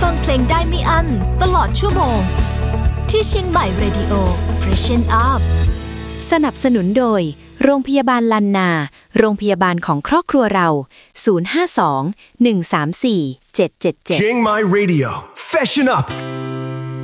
ฟังเพลงได้ไม่อั้นตลอดชั่วโมงที่เชียงใหม่เรดิโอ Freshen Up สนับสนุนโดยโรงพยาบาลลันนาโรงพยาบาลของครอบครัวเรา052 134 777 เชียงใหม่ Radio Freshen Up